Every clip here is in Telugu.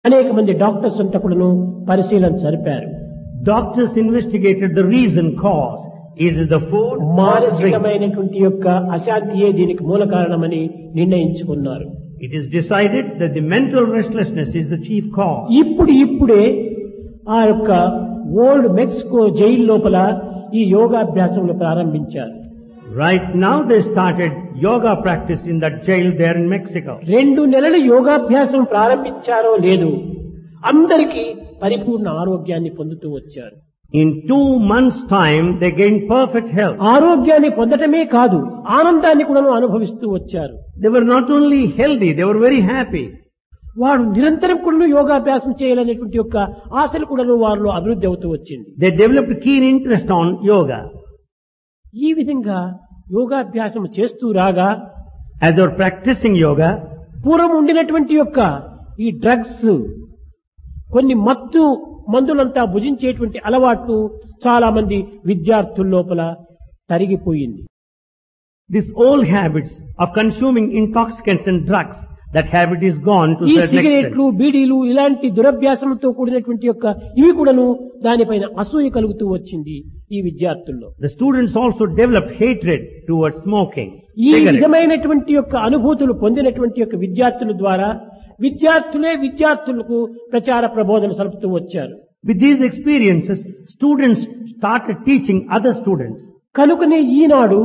అనేక మంది డాక్టర్స్ అంతా కూడాను పరిశీలన జరిపారు. Doctors investigated the reason cause. Is it the food or the drink? మానసికమైనటువంటి యొక్క అశాంతియే దీనికి మూల కారణమని నిర్ణయించుకున్నారు. It is decided that the mental restlessness is the chief cause. ఇప్పుడే ఆ యొక్క ఓల్డ్ మెక్సికో జైలు లోపల ఈ యోగాభ్యాసములు ప్రారంభించారు. Right now they started yoga practice in that jail there in Mexico. 2 నెలలు యోగాభ్యాసం ప్రారంభించారో లేదు, అందరికీ పరిపూర్ణ ఆరోగ్యాన్ని పొందుతూ వచ్చారు. In 2 months' time they gained perfect health. ఆరోగ్యాన్ని పొందటమే కాదు, ఆనందాన్ని కూడా అనుభవిస్తూ వచ్చారు. They were not only healthy, they were very happy. వారు నిరంతరం కూడా యోగాభ్యాసం చేయాలనేటువంటి యొక్క ఆశలు కూడా వారిలో అభివృద్ధి అవుతూ వచ్చింది. They developed keen interest on yoga. ఈ విధంగా యోగాభ్యాసం చేస్తూ రాగా As they were practicing yoga, పూర్వం ఉండినటువంటి యొక్క ఈ డ్రగ్స్, కొన్ని మత్తు మందులంతా భుజించేటువంటి అలవాట్లు చాలా మంది విద్యార్థుల లోపల తరిగిపోయింది. these old habits of consuming intoxicants and drugs, that habit is gone to ఈ a certain సిగరెట్లు, extent. బీడీలు ఇలాంటి దురభ్యాసంతో కూడినటువంటి యొక్క ఇవి కూడాను దానిపైన అసూయ కలుగుతూ వచ్చింది ఈ విద్యార్థుల్లో. The students also developed hatred towards smoking ఈ cigarettes. విధమైనటువంటి యొక్క అనుభూతులు పొందినటువంటి యొక్క విద్యార్థుల ద్వారా విద్యార్థులే విద్యార్థులకు ప్రచార ప్రబోధన సలుపుతూ వచ్చారు. With these experiences, students started teaching other students. కనుకనే ఈనాడు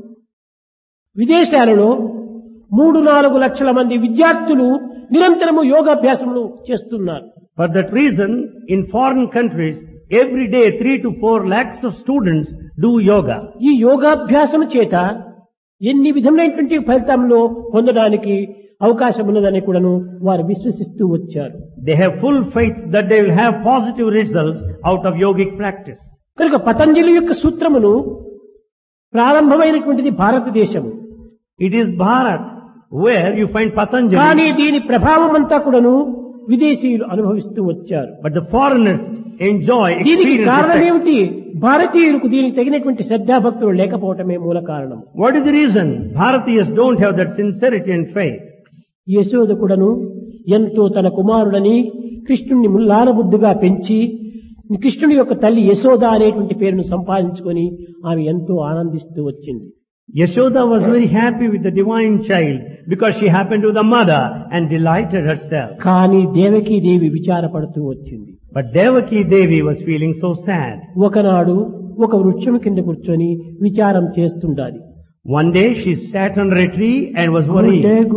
విదేశాలలో 3-4 లక్షల మంది విద్యార్థులు నిరంతరము యోగాభ్యాసములు చేస్తున్నారు. For that reason, in foreign countries, every day 3 to 4 lakhs of students do yoga. ఈ యోగాభ్యాసం చేత ఎన్ని విధమైనటువంటి ఫలితంలో పొందడానికి అవకాశం ఉన్నదని కూడాను వారు విశ్వసిస్తూ వచ్చారు. They have full faith that they will have positive results out of yogic practice. కనుక పతంజలి యొక్క సూత్రమును ప్రారంభమైనటువంటిది భారతదేశం. It is Bharat where you find Patanjali, కానీ దీని ప్రభావం అంతా కూడాను విదేశీయులు అనుభవిస్తూ వచ్చారు. but the foreigners enjoy దీనికి experience. కారణం effect. ఏమిటి? భారతీయులకు దీనికి తగినటువంటి శ్రద్ధాభక్తులు లేకపోవటమే మూల కారణం. What is the reason? Bharatiyas don't have that sincerity and faith. Yashoda కూడాను ఎంతో తన కుమారుడని కృష్ణుణ్ణి ముల్లాన బుద్ధిగా పెంచి కృష్ణుని యొక్క తల్లి యశోద అనేటువంటి పేరును సంపాదించుకొని ఆమె ఎంతో ఆనందిస్తూ వచ్చింది. Yashoda was very happy with the divine child because she happened to be the mother and delighted herself. కానీ దేవకీ దేవి విచారపడుతూ వచ్చింది. But Devaki Devi was feeling so sad. ఒకనాడు ఒక వృక్షం కింద కూర్చొని విచారం చేస్తుండాలి. One day she sat under a tree and was worried.